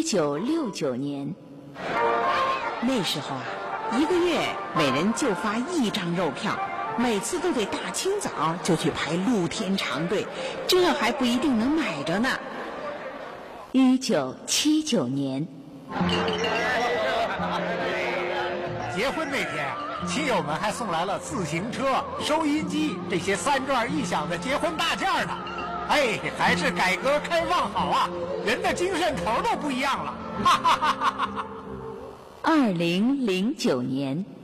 1969年， 那时候啊，一个月每人就发1张肉票，每次都得大清早就去排露天长队，这还不一定能买着呢。 1979年， 结婚那天，亲友们还送来了自行车、收音机这些3转1响的结婚大件呢。哎，还是改革开放好啊，人的精神头都不一样了。哈哈哈哈哈。 2009年。